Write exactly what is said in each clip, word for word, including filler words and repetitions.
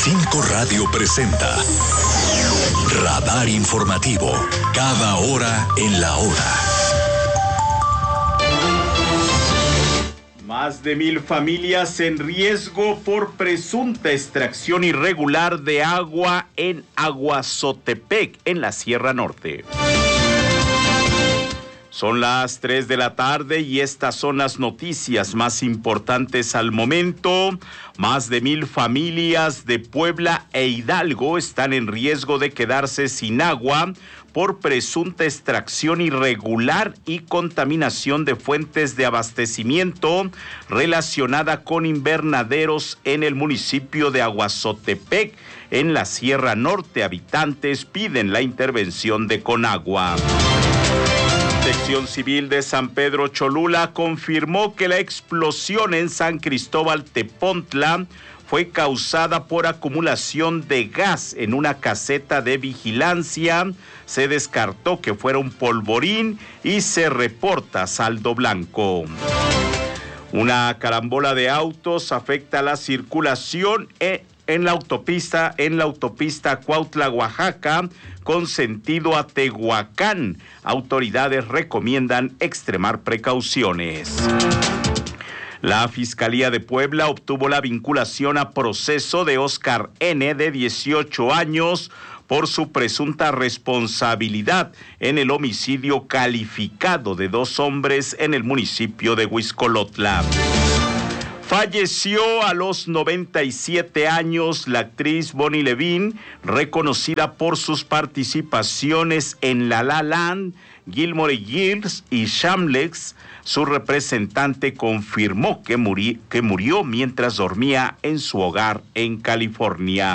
cinco Radio presenta Radar Informativo, cada hora en la hora. Más de mil familias en riesgo por presunta extracción irregular de agua en Aguazotepec, en la Sierra Norte. Son las tres de la tarde y estas son las noticias más importantes al momento. Más de mil familias de Puebla e Hidalgo están en riesgo de quedarse sin agua por presunta extracción irregular y contaminación de fuentes de abastecimiento relacionada con invernaderos en el municipio de Aguazotepec, en la Sierra Norte. Habitantes piden la intervención de Conagua. Protección Civil de San Pedro Cholula confirmó que la explosión en San Cristóbal Tepontla fue causada por acumulación de gas en una caseta de vigilancia. Se descartó que fuera un polvorín y se reporta saldo blanco. Una carambola de autos afecta la circulación en en la autopista, en la autopista Cuautla, Oaxaca, con sentido a Tehuacán. Autoridades recomiendan extremar precauciones. La Fiscalía de Puebla obtuvo la vinculación a proceso de Oscar N., de dieciocho años, por su presunta responsabilidad en el homicidio calificado de dos hombres en el municipio de Huixcolotla. Falleció a los noventa y siete años la actriz Bonnie Levine, reconocida por sus participaciones en La La Land, Gilmore Girls y Shameless. Su representante confirmó que, muri- que murió mientras dormía en su hogar en California.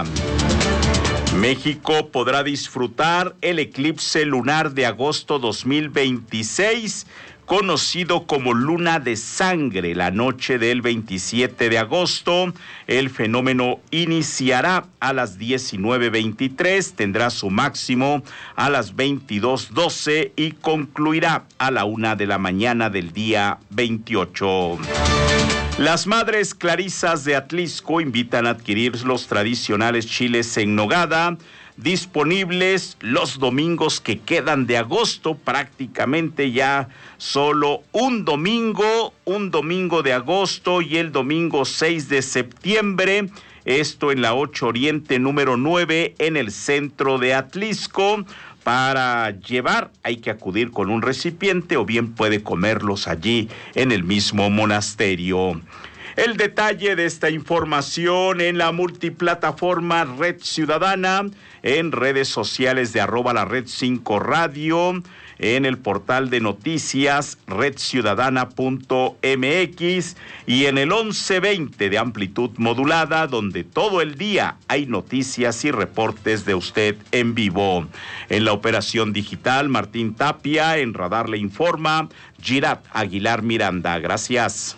México podrá disfrutar el eclipse lunar de agosto dos mil veintiséis, conocido como Luna de Sangre, la noche del veintisiete de agosto. El fenómeno iniciará a las diecinueve veintitrés, tendrá su máximo a las veintidós doce y concluirá a la una de la mañana del día veintiocho. Las Madres Clarisas de Atlisco invitan a adquirir los tradicionales chiles en nogada, disponibles los domingos que quedan de agosto, prácticamente ya solo un domingo, un domingo de agosto y el domingo seis de septiembre, esto en la ocho Oriente número nueve en el centro de Atlisco. Para llevar hay que acudir con un recipiente o bien puede comerlos allí en el mismo monasterio. El detalle de esta información en la multiplataforma Red Ciudadana, en redes sociales de arroba la red cinco radio, en el portal de noticias red ciudadana punto m x y en el once veinte de amplitud modulada, donde todo el día hay noticias y reportes de usted en vivo. En la operación digital, Martín Tapia; en Radar le informa Girat Aguilar Miranda. Gracias.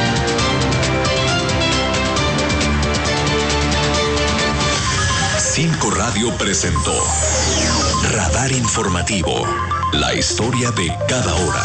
cinco Radio presentó Radar Informativo, la historia de cada hora.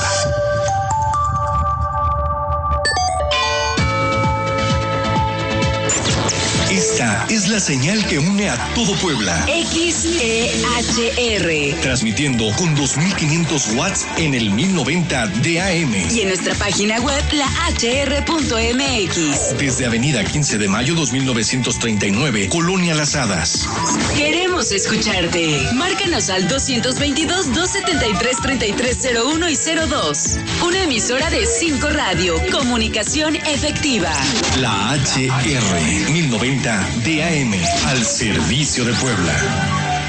Esta es la señal que une a todo Puebla. X E H R. Transmitiendo con dos mil quinientos watts en el mil noventa de A M. Y en nuestra página web, la h r punto m x. Desde Avenida quince de mayo dos mil novecientos treinta y nueve, Colonia Las Hadas. Queremos escucharte. Márcanos al doscientos veintidós, doscientos setenta y tres, treinta y tres cero uno y cero dos. Una emisora de cinco Radio. Comunicación efectiva. La H R mil noventa de A M, al servicio de Puebla.